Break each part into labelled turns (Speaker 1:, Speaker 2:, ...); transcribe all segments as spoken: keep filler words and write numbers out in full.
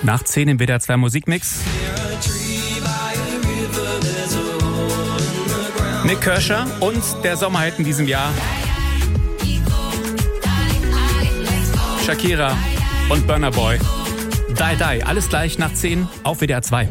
Speaker 1: Nach zehn im W D R zwei Musikmix. Nick Kershaw und der Sommerhit in diesem Jahr. Shakira und Burna Boy. Die Die, alles gleich nach zehn auf W D R zwei.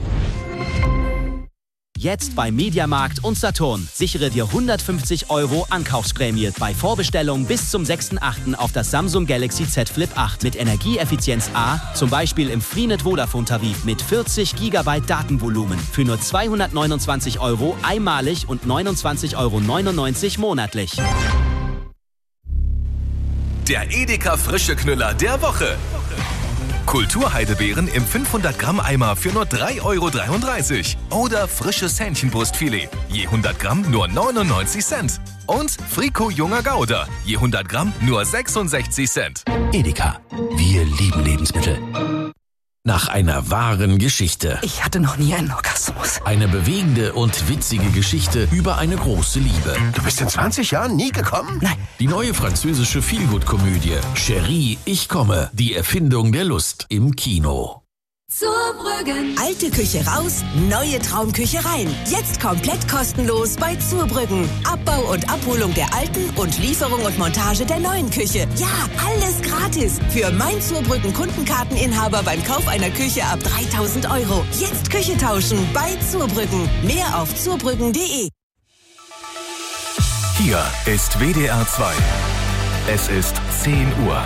Speaker 2: Jetzt bei Mediamarkt und Saturn. Sichere dir hundertfünfzig Euro Ankaufsprämie bei Vorbestellung bis zum sechsten achten auf das Samsung Galaxy Z Flip acht mit Energieeffizienz A, zum Beispiel im Freenet Vodafone Tarif mit vierzig Gigabyte Datenvolumen für nur zweihundertneunundzwanzig Euro einmalig und neunundzwanzig Euro neunundneunzig monatlich.
Speaker 3: Der Edeka frische Knüller der Woche. Kulturheidelbeeren im fünfhundert Gramm Eimer für nur drei Euro dreiunddreißig. Oder frisches Hähnchenbrustfilet, je hundert Gramm nur neunundneunzig Cent. Und Friko junger Gouda, je hundert Gramm nur sechsundsechzig Cent.
Speaker 4: Edeka, wir lieben Lebensmittel. Nach einer wahren Geschichte.
Speaker 5: Ich hatte noch nie einen Orgasmus.
Speaker 4: Eine bewegende und witzige Geschichte über eine große Liebe.
Speaker 6: Du bist in zwanzig Jahren nie gekommen?
Speaker 5: Nein.
Speaker 4: Die neue französische Feelgood-Komödie Chérie, ich komme. Die Erfindung der Lust im Kino.
Speaker 7: Zurbrüggen. Alte Küche raus, neue Traumküche rein. Jetzt komplett kostenlos bei Zurbrüggen. Abbau und Abholung der alten und Lieferung und Montage der neuen Küche. Ja, alles gratis. Für mein Zurbrüggen Kundenkarteninhaber beim Kauf einer Küche ab dreitausend Euro. Jetzt Küche tauschen bei Zurbrüggen. Mehr auf zurbrüggen punkt de.
Speaker 3: Hier ist W D R zwei. Es ist zehn Uhr.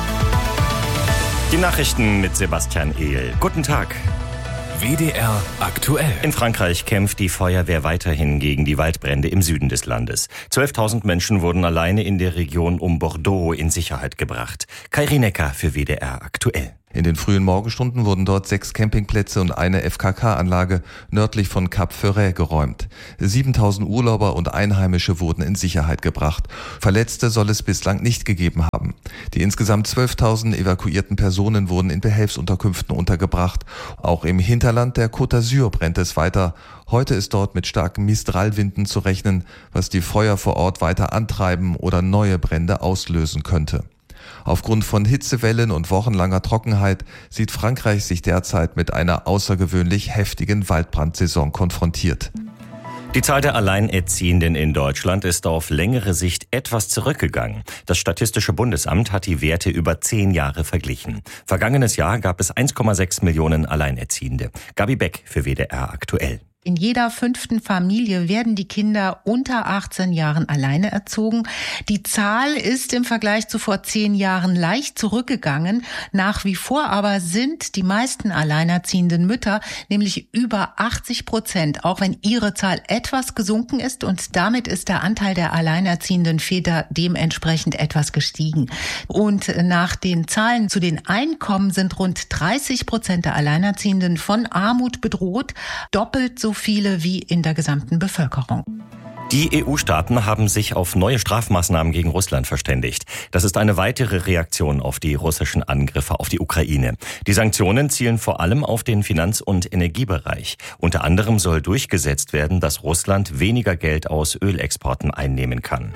Speaker 8: Die Nachrichten mit Sebastian Ehl. Guten Tag.
Speaker 3: W D R aktuell.
Speaker 8: In Frankreich kämpft die Feuerwehr weiterhin gegen die Waldbrände im Süden des Landes. zwölftausend Menschen wurden alleine in der Region um Bordeaux in Sicherheit gebracht. Kai Rinecker für W D R aktuell.
Speaker 9: In den frühen Morgenstunden wurden dort sechs Campingplätze und eine F K K-Anlage nördlich von Cap Ferret geräumt. siebentausend Urlauber und Einheimische wurden in Sicherheit gebracht. Verletzte soll es bislang nicht gegeben haben. Die insgesamt zwölftausend evakuierten Personen wurden in Behelfsunterkünften untergebracht. Auch im Hinterland der Côte d'Azur brennt es weiter. Heute ist dort mit starken Mistralwinden zu rechnen, was die Feuer vor Ort weiter antreiben oder neue Brände auslösen könnte. Aufgrund von Hitzewellen und wochenlanger Trockenheit sieht Frankreich sich derzeit mit einer außergewöhnlich heftigen Waldbrandsaison konfrontiert.
Speaker 8: Die Zahl der Alleinerziehenden in Deutschland ist auf längere Sicht etwas zurückgegangen. Das Statistische Bundesamt hat die Werte über zehn Jahre verglichen. Vergangenes Jahr gab es eins Komma sechs Millionen Alleinerziehende. Gabi Beck für W D R aktuell.
Speaker 10: In jeder fünften Familie werden die Kinder unter achtzehn Jahren alleine erzogen. Die Zahl ist im Vergleich zu vor zehn Jahren leicht zurückgegangen. Nach wie vor aber sind die meisten alleinerziehenden Mütter, nämlich über achtzig Prozent, auch wenn ihre Zahl etwas gesunken ist, und damit ist der Anteil der alleinerziehenden Väter dementsprechend etwas gestiegen. Und nach den Zahlen zu den Einkommen sind rund dreißig Prozent der Alleinerziehenden von Armut bedroht, doppelt so viele wie in der gesamten Bevölkerung.
Speaker 8: Die E U-Staaten haben sich auf neue Strafmaßnahmen gegen Russland verständigt. Das ist eine weitere Reaktion auf die russischen Angriffe auf die Ukraine. Die Sanktionen zielen vor allem auf den Finanz- und Energiebereich. Unter anderem soll durchgesetzt werden, dass Russland weniger Geld aus Ölexporten einnehmen kann.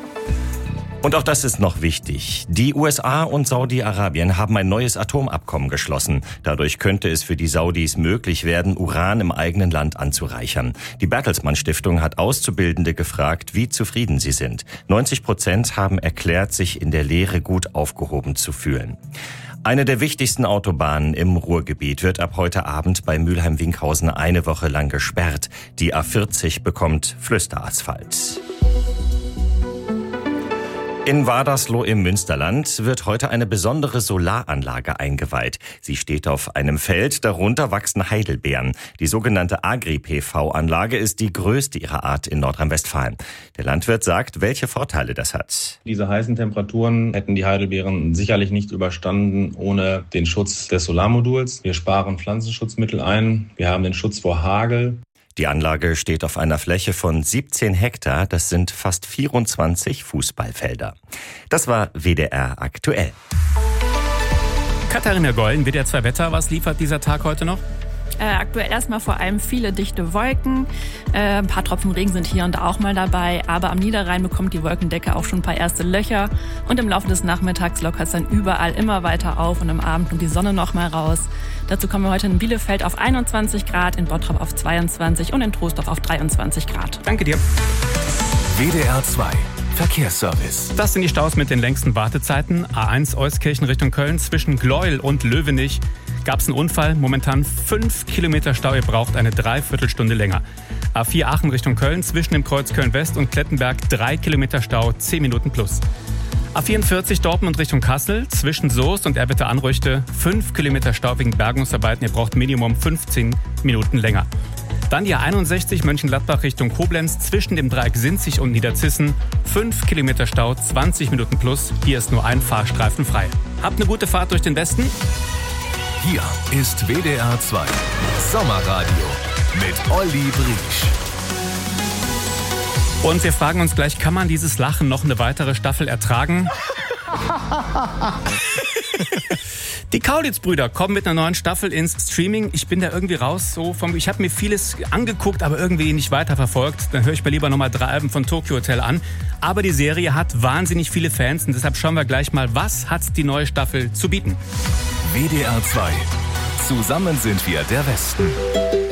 Speaker 8: Und auch das ist noch wichtig. Die U S A und Saudi-Arabien haben ein neues Atomabkommen geschlossen. Dadurch könnte es für die Saudis möglich werden, Uran im eigenen Land anzureichern. Die Bertelsmann Stiftung hat Auszubildende gefragt, wie zufrieden sie sind. neunzig Prozent haben erklärt, sich in der Lehre gut aufgehoben zu fühlen. Eine der wichtigsten Autobahnen im Ruhrgebiet wird ab heute Abend bei Mülheim-Winkhausen eine Woche lang gesperrt. Die A vierzig bekommt Flüsterasphalt. In Wadersloh im Münsterland wird heute eine besondere Solaranlage eingeweiht. Sie steht auf einem Feld, darunter wachsen Heidelbeeren. Die sogenannte Agri-P V-Anlage ist die größte ihrer Art in Nordrhein-Westfalen. Der Landwirt sagt, welche Vorteile das hat.
Speaker 11: Diese heißen Temperaturen hätten die Heidelbeeren sicherlich nicht überstanden ohne den Schutz des Solarmoduls. Wir sparen Pflanzenschutzmittel ein. Wir haben den Schutz vor Hagel.
Speaker 8: Die Anlage steht auf einer Fläche von siebzehn Hektar. Das sind fast vierundzwanzig Fußballfelder. Das war W D R aktuell.
Speaker 1: Katharina Gollen, W D R zwei Wetter. Was liefert dieser Tag heute noch?
Speaker 12: Äh, aktuell erstmal vor allem viele dichte Wolken. Äh, ein paar Tropfen Regen sind hier und da auch mal dabei. Aber am Niederrhein bekommt die Wolkendecke auch schon ein paar erste Löcher. Und im Laufe des Nachmittags lockert es dann überall immer weiter auf. Und am Abend kommt die Sonne noch mal raus. Dazu kommen wir heute in Bielefeld auf einundzwanzig Grad, in Bottrop auf zweiundzwanzig und in Troisdorf auf dreiundzwanzig Grad.
Speaker 1: Danke dir.
Speaker 3: W D R zwei Verkehrsservice.
Speaker 1: Das sind die Staus mit den längsten Wartezeiten. A eins Euskirchen Richtung Köln zwischen Gleuel und Löwenich gab es einen Unfall. Momentan fünf Kilometer Stau. Ihr braucht eine Dreiviertelstunde länger. A vier Aachen Richtung Köln zwischen dem Kreuz Köln-West und Klettenberg drei Kilometer Stau, zehn Minuten plus. A vierundvierzig Dortmund Richtung Kassel zwischen Soest und Erwitte-Anrüchte fünf Kilometer Stau wegen Bergungsarbeiten. Ihr braucht Minimum fünfzehn Minuten länger. Dann die A einundsechzig Mönchengladbach Richtung Koblenz zwischen dem Dreieck Sinzig und Niederzissen. fünf Kilometer Stau, zwanzig Minuten plus. Hier ist nur ein Fahrstreifen frei. Habt eine gute Fahrt durch den Westen.
Speaker 3: Hier ist W D R zwei Sommerradio mit Olli Briesch.
Speaker 1: Und wir fragen uns gleich, kann man dieses Lachen noch eine weitere Staffel ertragen? Die Kaulitz-Brüder kommen mit einer neuen Staffel ins Streaming. Ich bin da irgendwie raus. So vom, ich habe mir vieles angeguckt, aber irgendwie nicht weiterverfolgt. Dann höre ich mir lieber nochmal drei Alben von Tokyo Hotel an. Aber die Serie hat wahnsinnig viele Fans und deshalb schauen wir gleich mal, was hat die neue Staffel zu bieten.
Speaker 3: W D R zwei. Zusammen sind wir der Westen.